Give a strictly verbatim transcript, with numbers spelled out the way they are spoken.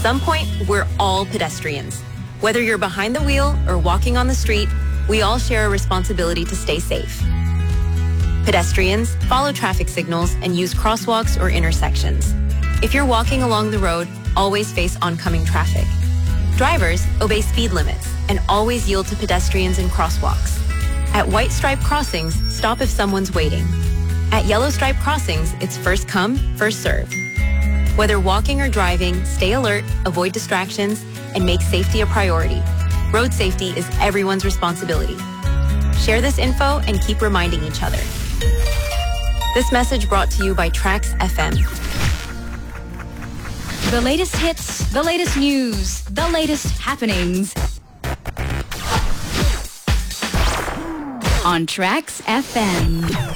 some point, we're all pedestrians. Whether you're behind the wheel or walking on the street, we all share a responsibility to stay safe. Pedestrians, follow traffic signals and use crosswalks or intersections. If you're walking along the road, always face oncoming traffic. Drivers, obey speed limits and always yield to pedestrians and crosswalks. At white stripe crossings, stop if someone's waiting. At yellow stripe crossings, it's first come, first serve. Whether walking or driving, stay alert, avoid distractions, and make safety a priority. Road safety is everyone's responsibility. Share this info and keep reminding each other. This message brought to you by Trax F M. The latest hits, the latest news, the latest happenings. On Trax F M.